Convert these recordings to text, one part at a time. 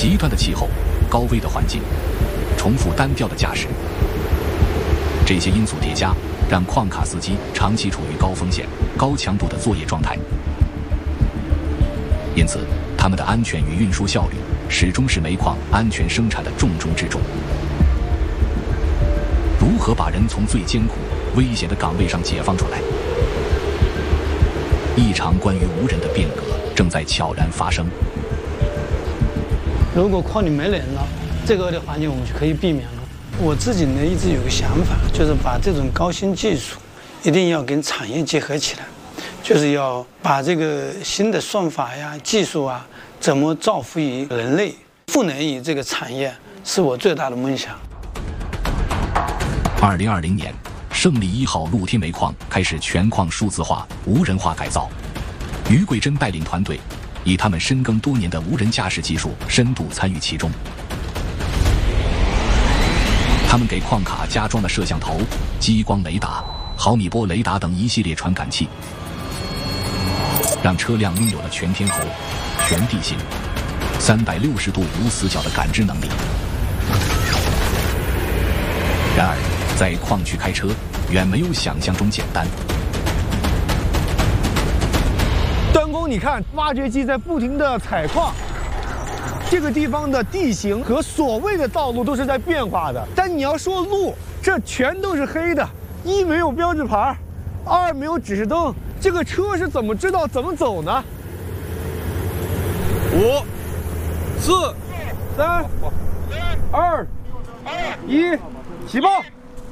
极端的气候、高危的环境、重复单调的驾驶，这些因素叠加，让矿卡司机长期处于高风险、高强度的作业状态。因此，他们的安全与运输效率始终是煤矿安全生产的重中之重。如何把人从最艰苦、危险的岗位上解放出来？一场关于无人的变革正在悄然发生。 如果矿里没人了，这个恶劣环境我们就可以避免了。我自己呢一直有个想法，就是把这种高新技术一定要跟产业结合起来，就是要把这个新的算法呀、技术啊，怎么造福于人类、赋能于这个产业，是我最大的梦想。 2020年，胜利1号露天煤矿开始全矿数字化、无人化改造。于桂珍带领团队，以他们深耕多年的无人驾驶技术，深度参与其中。他们给矿卡加装了摄像头、激光雷达、毫米波雷达等一系列传感器，让车辆拥有了全天候、全地形、360度无死角的感知能力。然而，在矿区开车远没有想象中简单。 端工，你看，挖掘机在不停地采矿，这个地方的地形和所谓的道路都是在变化的。但你要说路，这全都是黑的，一没有标志牌，二没有指示灯，这个车是怎么知道怎么走呢？5、4、3、2、1，起爆！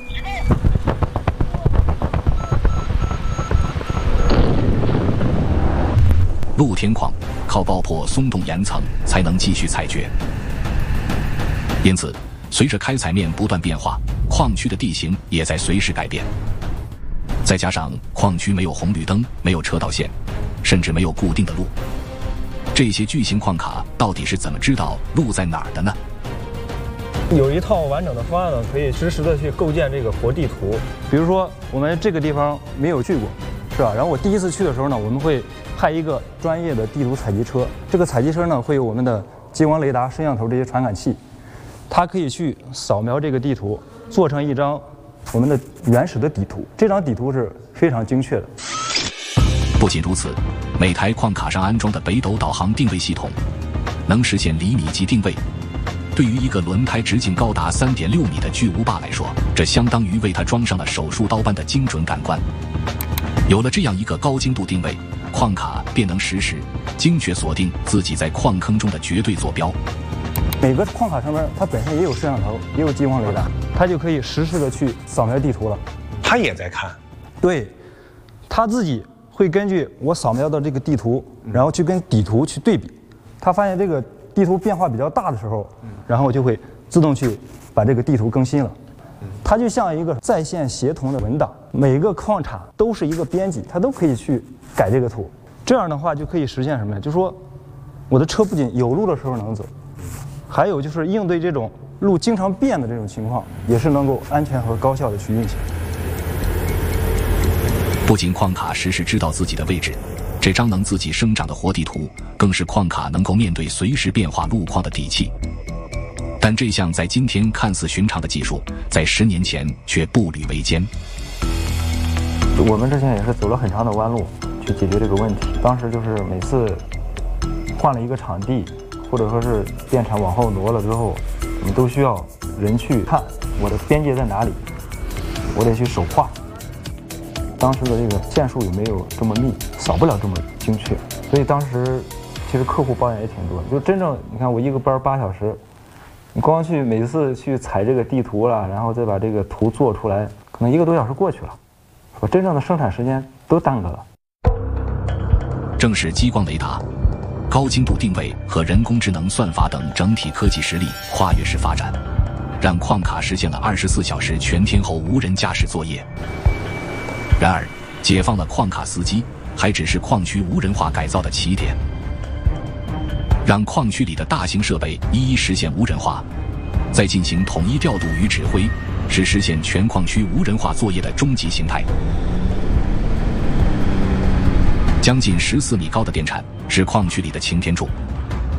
露天矿靠爆破松动岩层才能继续采掘，因此随着开采面不断变化，矿区的地形也在随时改变。再加上矿区没有红绿灯，没有车道线，甚至没有固定的路，这些巨型矿卡到底是怎么知道路在哪儿的呢？ 有一套完整的方案呢，可以实时的去构建这个活地图。比如说我们这个地方没有去过，是吧？然后我第一次去的时候呢，我们会派一个专业的地图采集车，这个采集车呢会有我们的激光雷达、摄像头这些传感器，它可以去扫描这个地图，做成一张我们的原始的地图。这张地图是非常精确的。 不仅如此，每台矿卡上安装的北斗导航定位系统，能实现厘米级定位。对于一个轮胎直径高达3.6米的巨无霸来说，这相当于为它装上了手术刀般的精准感官。有了这样一个高精度定位，矿卡便能实时、精确锁定自己在矿坑中的绝对坐标。 每个矿卡上面它本身也有摄像头，也有激光雷达，它就可以实时的去扫描地图了。 他也在看， 对，他自己会根据我扫描的这个地图，然后去跟底图去对比。他发现这个地图变化比较大的时候，然后就会自动去把这个地图更新了。它就像一个在线协同的文档，每个矿场都是一个编辑，它都可以去改这个图。这样的话就可以实现什么呀？就是说，我的车不仅有路的时候能走，还有就是应对这种路经常变的这种情况，也是能够安全和高效的去运行。 不仅矿卡实时知道自己的位置，这张能自己生长的活地图，更是矿卡能够面对随时变化路况的底气。但这项在今天看似寻常的技术，在10年前却步履维艰。 我们之前也是走了很长的弯路去解决这个问题。当时就是每次换了一个场地，或者说是电厂往后挪了之后，我们都需要人去看我的边界在哪里，我得去手画。当时的这个线数也没有这么密，扫不了这么精确，所以当时其实客户抱怨也挺多。就真正你看我一个班8小时，你光去每次去采这个地图了，然后再把这个图做出来，可能1个多小时过去了，我真正的生产时间都耽搁了。 正是激光雷达、高精度定位和人工智能算法等整体科技实力跨越式发展，让矿卡实现了24小时全天候无人驾驶作业。然而，解放了矿卡司机还只是矿区无人化改造的起点。让矿区里的大型设备一一实现无人化，再进行统一调度与指挥，是实现全矿区无人化作业的终极形态。将近14米高的电铲是矿区里的擎天柱，